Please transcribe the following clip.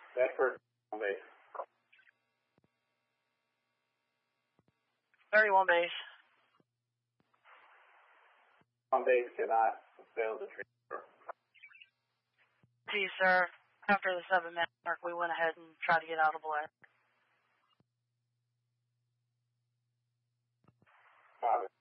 Bedford on base. 31 base. On base cannot fail the transfer. Gee, sir. After the 7-minute mark, we went ahead and tried to get out of play. Copy.